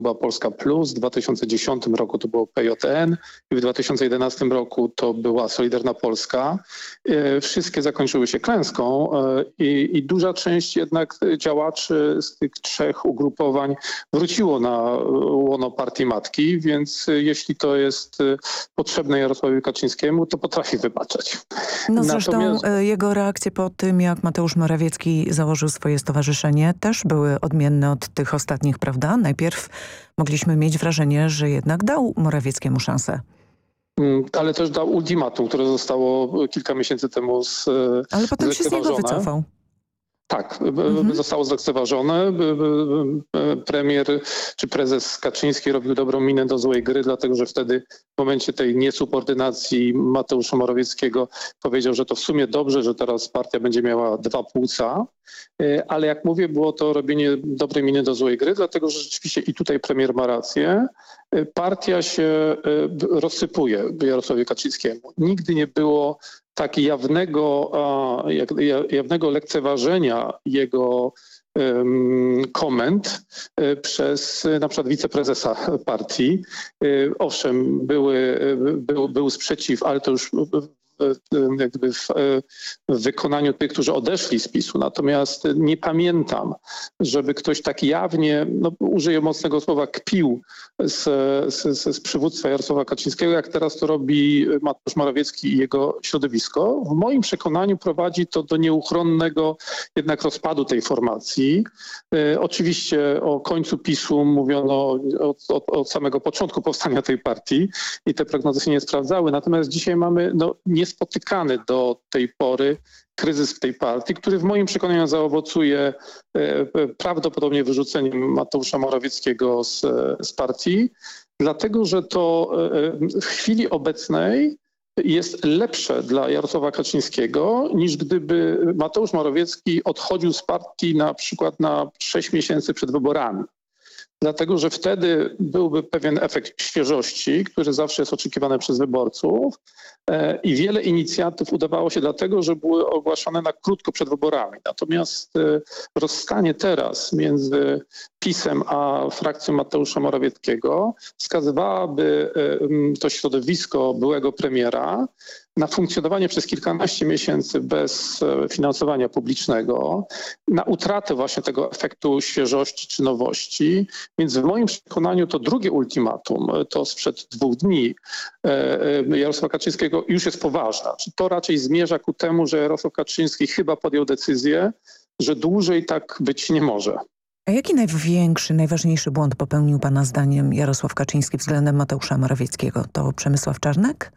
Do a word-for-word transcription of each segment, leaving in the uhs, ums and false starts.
była Polska Plus, w dwa tysiące dziesiątym roku to było P J N i w dwa tysiące jedenastym roku to była Solidarna Polska. Wszystkie zakończyły się klęską i, i duża część jednak działaczy z tych trzech ugrupowań wróciło na łono partii matki, więc jeśli to jest potrzebne Jarosławowi Kaczyńskiemu, to potrafi wybaczać. No zresztą Natomiast... jego reakcje po tym, jak Mateusz Morawiecki założył swoje stowarzyszenie, też były odmienne od tych ostatnich, prawda? Najpierw mogliśmy mieć wrażenie, że jednak dał Morawieckiemu szansę. Ale też dał ultimatum, które zostało kilka miesięcy temu z, Ale potem się z niego wycofał. Tak, mhm. zostało zlekceważone. Premier czy prezes Kaczyński robił dobrą minę do złej gry, dlatego że wtedy w momencie tej niesubordynacji Mateusza Morawieckiego powiedział, że to w sumie dobrze, że teraz partia będzie miała dwa płuca. Ale jak mówię, było to robienie dobrej miny do złej gry, dlatego że rzeczywiście i tutaj premier ma rację. Partia się rozsypuje Jarosławowi Kaczyńskiemu. Nigdy nie było tak jawnego, jawnego lekceważenia jego komend przez na przykład wiceprezesa partii. Owszem, były, był, był sprzeciw, ale to już jakby w, w wykonaniu tych, którzy odeszli z PiSu. Natomiast nie pamiętam, żeby ktoś tak jawnie, no, użyję mocnego słowa, kpił z, z, z przywództwa Jarosława Kaczyńskiego, jak teraz to robi Mateusz Morawiecki i jego środowisko. W moim przekonaniu prowadzi to do nieuchronnego jednak rozpadu tej formacji. E, oczywiście o końcu PiSu mówiono od, od, od samego początku powstania tej partii i te prognozy się nie sprawdzały. Natomiast dzisiaj mamy no, niespotykany do tej pory kryzys w tej partii, który w moim przekonaniu zaowocuje e, prawdopodobnie wyrzuceniem Mateusza Morawieckiego z, z partii, dlatego że to e, w chwili obecnej jest lepsze dla Jarosława Kaczyńskiego, niż gdyby Mateusz Morawiecki odchodził z partii na przykład na sześć miesięcy przed wyborami. Dlatego, że wtedy byłby pewien efekt świeżości, który zawsze jest oczekiwany przez wyborców i wiele inicjatyw udawało się dlatego, że były ogłaszane na krótko przed wyborami. Natomiast rozstanie teraz między PiS-em a frakcją Mateusza Morawieckiego wskazywałaby to środowisko byłego premiera na funkcjonowanie przez kilkanaście miesięcy bez finansowania publicznego, na utratę właśnie tego efektu świeżości czy nowości. Więc w moim przekonaniu to drugie ultimatum, to sprzed dwóch dni Jarosława Kaczyńskiego już jest poważne. To raczej zmierza ku temu, że Jarosław Kaczyński chyba podjął decyzję, że dłużej tak być nie może. A jaki największy, najważniejszy błąd popełnił pana zdaniem Jarosław Kaczyński względem Mateusza Morawieckiego? To Przemysław Czarnek?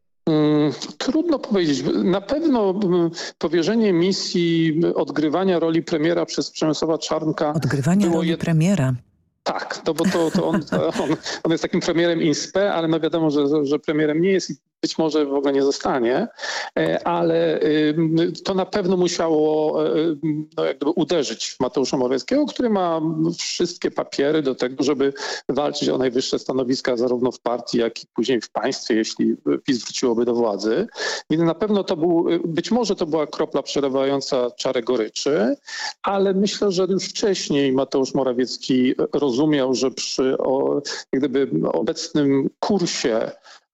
Trudno powiedzieć. Na pewno powierzenie misji odgrywania roli premiera przez Przemysława Czarnka... Odgrywania było roli jed... premiera. Tak, to, bo to, to on, on, on jest takim premierem in spe, ale no wiadomo, że, że premierem nie jest i być może w ogóle nie zostanie, ale to na pewno musiało no, jakby uderzyć w Mateusza Morawieckiego, który ma wszystkie papiery do tego, żeby walczyć o najwyższe stanowiska zarówno w partii, jak i później w państwie, jeśli PiS wróciłoby do władzy. Więc na pewno to był, być może to była kropla przelewająca czarę goryczy, ale myślę, że już wcześniej Mateusz Morawiecki rozumiał, że przy o, jak gdyby obecnym kursie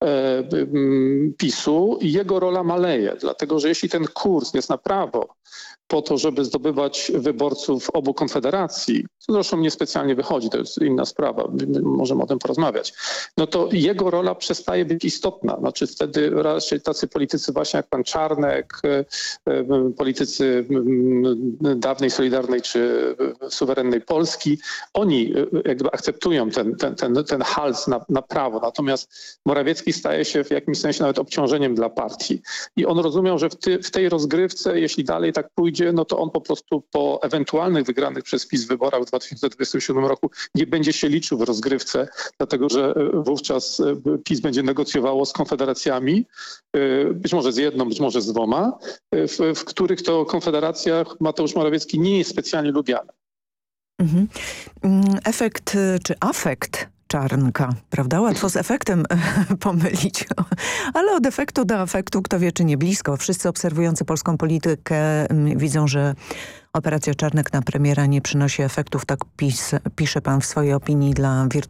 PiSu jego rola maleje, dlatego że jeśli ten kurs jest na prawo po to, żeby zdobywać wyborców obu konfederacji, co zresztą niespecjalnie wychodzi, to jest inna sprawa, możemy o tym porozmawiać, no to jego rola przestaje być istotna. Znaczy wtedy raczej tacy politycy właśnie jak pan Czarnek, politycy dawnej Solidarnej czy suwerennej Polski, oni jakby akceptują ten, ten, ten, ten hals na, na prawo. Natomiast Morawiecki staje się w jakimś sensie nawet obciążeniem dla partii. I on rozumiał, że w, ty, w tej rozgrywce, jeśli dalej tak pójdzie, no to on po prostu po ewentualnych wygranych przez PiS wyborach w dwa tysiące dwudziestym siódmym roku nie będzie się liczył w rozgrywce, dlatego że wówczas PiS będzie negocjowało z konfederacjami, być może z jedną, być może z dwoma, w, w których to konfederacjach Mateusz Morawiecki nie jest specjalnie lubiany. Mhm. Efekt czy afekt Czarnka, prawda? Łatwo z efektem pomylić, ale od efektu do afektu kto wie czy nie blisko. Wszyscy obserwujący polską politykę widzą, że operacja Czarnek na premiera nie przynosi efektów, tak pis, pisze pan w swojej opinii dla